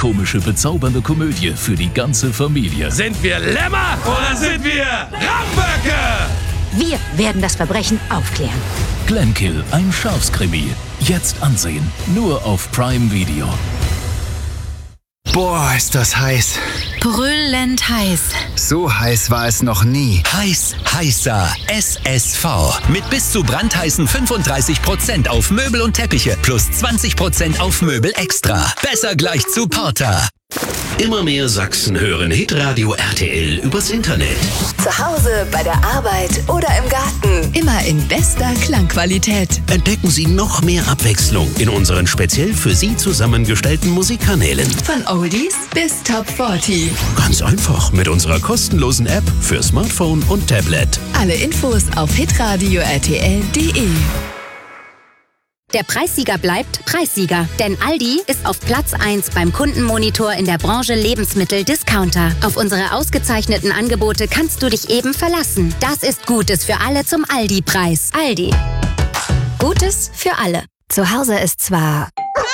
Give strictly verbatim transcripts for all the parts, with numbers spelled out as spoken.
komische, bezaubernde Komödie für die ganze Familie. Sind wir Lämmer oder sind wir Ramböcke? Wir werden das Verbrechen aufklären. Glenkill, ein Schafskrimi. Jetzt ansehen, nur auf Prime Video. Boah, ist das heiß. Brüllend heiß. So heiß war es noch nie. Heiß, heißer S S V. Mit bis zu brandheißen fünfunddreißig Prozent auf Möbel und Teppiche plus zwanzig Prozent auf Möbel extra. Besser gleich zu Porter. Immer mehr Sachsen hören Hitradio R T L übers Internet. Zu Hause, bei der Arbeit oder im Garten. Immer in bester Klangqualität. Entdecken Sie noch mehr Abwechslung in unseren speziell für Sie zusammengestellten Musikkanälen. Von Oldies bis Top vierzig. Ganz einfach mit unserer kostenlosen App für Smartphone und Tablet. Alle Infos auf hitradio r t l punkt d e. Der Preissieger bleibt Preissieger, denn Aldi ist auf Platz eins beim Kundenmonitor in der Branche Lebensmittel-Discounter. Auf unsere ausgezeichneten Angebote kannst du dich eben verlassen. Das ist Gutes für alle zum Aldi-Preis. Aldi. Gutes für alle. Zu Hause ist zwar...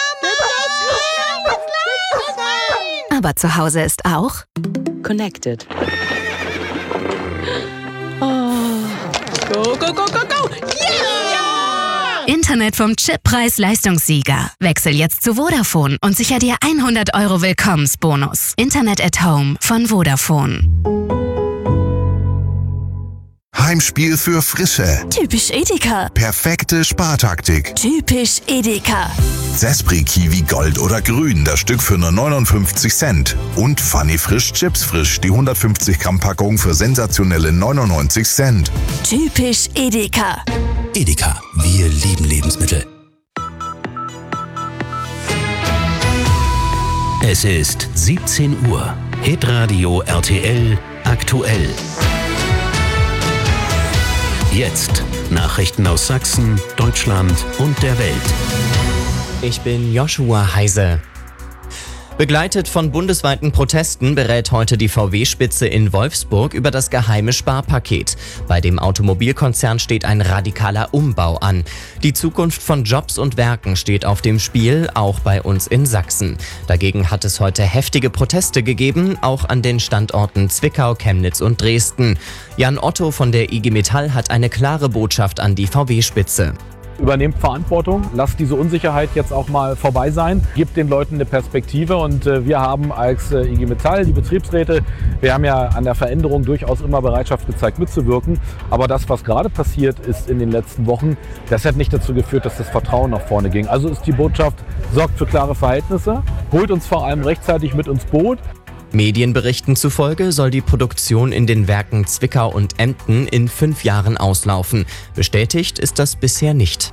Aber zu Hause ist auch... Connected. Oh. Go, go, go, go, go! Yeah! Internet vom Chip-Preis-Leistungssieger. Wechsel jetzt zu Vodafone und sicher dir hundert Euro Willkommensbonus. Internet at Home von Vodafone. Heimspiel für Frische. Typisch Edeka. Perfekte Spartaktik. Typisch Edeka. Zespri Kiwi Gold oder Grün, das Stück für nur neunundfünfzig Cent. Und Funny Frisch Chips Frisch, die hundertfünfzig Gramm Packung für sensationelle neunundneunzig Cent. Typisch Edeka. Edeka, wir lieben Lebensmittel. Es ist siebzehn Uhr. Hitradio R T L aktuell. Jetzt Nachrichten aus Sachsen, Deutschland und der Welt. Ich bin Joshua Heise. Begleitet von bundesweiten Protesten berät heute die V W-Spitze in Wolfsburg über das geheime Sparpaket. Bei dem Automobilkonzern steht ein radikaler Umbau an. Die Zukunft von Jobs und Werken steht auf dem Spiel, auch bei uns in Sachsen. Dagegen hat es heute heftige Proteste gegeben, auch an den Standorten Zwickau, Chemnitz und Dresden. Jan Otto von der I G Metall hat eine klare Botschaft an die V W-Spitze. Übernehmt Verantwortung, lasst diese Unsicherheit jetzt auch mal vorbei sein, gebt den Leuten eine Perspektive und äh, wir haben als äh, I G Metall, die Betriebsräte, wir haben ja an der Veränderung durchaus immer Bereitschaft gezeigt mitzuwirken, aber das, was gerade passiert ist in den letzten Wochen, das hat nicht dazu geführt, dass das Vertrauen nach vorne ging. Also ist die Botschaft, sorgt für klare Verhältnisse, holt uns vor allem rechtzeitig mit ins Boot. Medienberichten zufolge soll die Produktion in den Werken Zwickau und Emden in fünf Jahren auslaufen. Bestätigt ist das bisher nicht.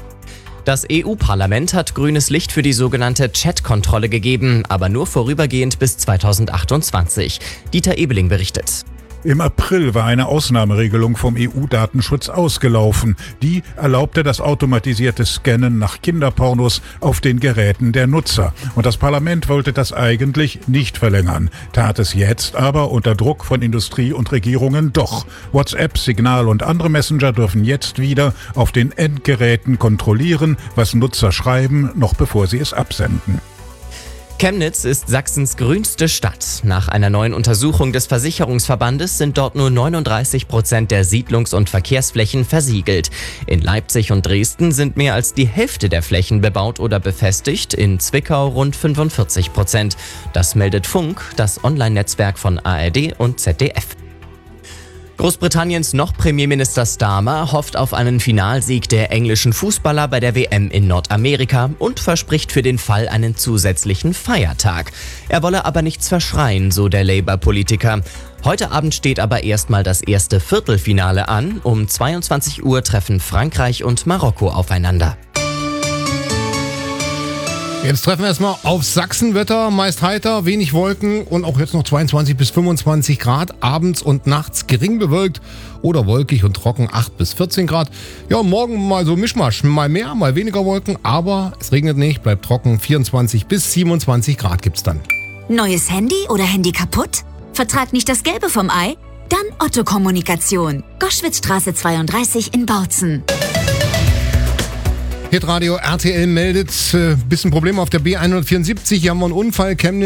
Das E U-Parlament hat grünes Licht für die sogenannte Chat-Kontrolle gegeben, aber nur vorübergehend bis zweitausendachtundzwanzig. Dieter Ebeling berichtet. Im April war eine Ausnahmeregelung vom E U-Datenschutz ausgelaufen. Die erlaubte das automatisierte Scannen nach Kinderpornos auf den Geräten der Nutzer. Und das Parlament wollte das eigentlich nicht verlängern, tat es jetzt aber unter Druck von Industrie und Regierungen doch. WhatsApp, Signal und andere Messenger dürfen jetzt wieder auf den Endgeräten kontrollieren, was Nutzer schreiben, noch bevor sie es absenden. Chemnitz ist Sachsens grünste Stadt. Nach einer neuen Untersuchung des Versicherungsverbandes sind dort nur neununddreißig Prozent der Siedlungs- und Verkehrsflächen versiegelt. In Leipzig und Dresden sind mehr als die Hälfte der Flächen bebaut oder befestigt, in Zwickau rund fünfundvierzig Prozent. Das meldet Funk, das Online-Netzwerk von A R D und Z D F. Großbritanniens noch Premierminister Starmer hofft auf einen Finalsieg der englischen Fußballer bei der W M in Nordamerika und verspricht für den Fall einen zusätzlichen Feiertag. Er wolle aber nichts verschreien, so der Labour-Politiker. Heute Abend steht aber erstmal das erste Viertelfinale an. Um zweiundzwanzig Uhr treffen Frankreich und Marokko aufeinander. Jetzt treffen wir erstmal auf Sachsenwetter, meist heiter, wenig Wolken und auch jetzt noch zweiundzwanzig bis fünfundzwanzig Grad, abends und nachts gering bewölkt oder wolkig und trocken acht bis vierzehn Grad. Ja, morgen mal so Mischmasch, mal mehr, mal weniger Wolken, aber es regnet nicht, bleibt trocken, vierundzwanzig bis siebenundzwanzig Grad gibt's dann. Neues Handy oder Handy kaputt? Vertrag nicht das Gelbe vom Ei? Dann Otto Kommunikation. Goschwitzstraße zweiunddreißig in Bautzen. Hitradio R T L meldet, äh, bisschen Problem auf der B hundertvierundsiebzig, hier haben wir einen Unfall, Chemnitz.